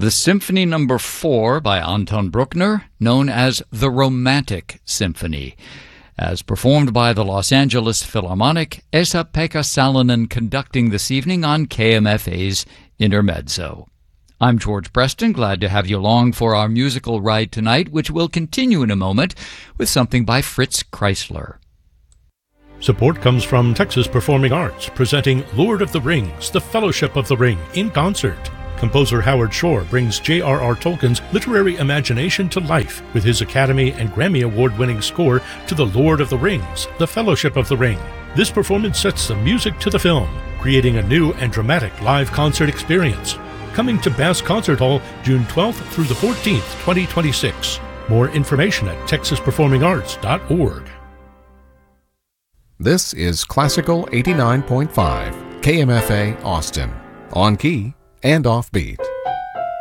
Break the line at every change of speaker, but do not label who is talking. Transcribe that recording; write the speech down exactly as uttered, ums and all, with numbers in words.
the Symphony Number four by Anton Bruckner, known as the Romantic Symphony, as performed by the Los Angeles Philharmonic. Esa-Pekka Salonen conducting this evening on K M F A's Intermezzo. I'm George Preston, glad to have you along for our musical ride tonight, which will continue in a moment with something by Fritz Kreisler.
Support comes from Texas Performing Arts, presenting Lord of the Rings, The Fellowship of the Ring, in concert. Composer Howard Shore brings J R R Tolkien's literary imagination to life with his Academy and Grammy Award-winning score to The Lord of the Rings, The Fellowship of the Ring. This performance sets the music to the film, creating a new and dramatic live concert experience. Coming to Bass Concert Hall June twelfth through the fourteenth, twenty twenty-six. More information at texas performing arts dot org.
This is Classical eighty-nine point five, K M F A Austin, on key and offbeat.